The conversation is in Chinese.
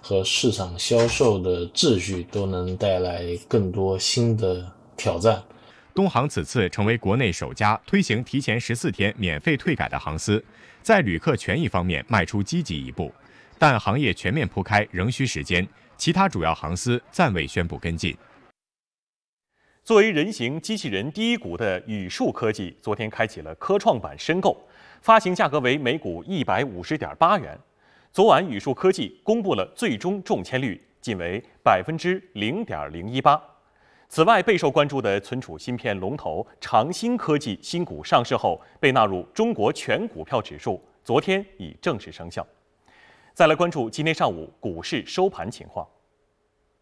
和市场销售的秩序都能带来更多新的挑战。 东航此次成为国内首家推行提前14天免费退改的航司，在旅客权益方面迈出积极一步，但行业全面铺开仍需时间，其他主要航司暂未宣布跟进。 作为人形机器人第一股的宇树科技，昨天开启了科创板申购，发行价格为每股150.8元。昨晚，宇树科技公布了最终中签率，仅为0.018%。此外，备受关注的存储芯片龙头长兴科技新股上市后，被纳入中国全股票指数，昨天已正式生效。再来关注今天上午股市收盘情况。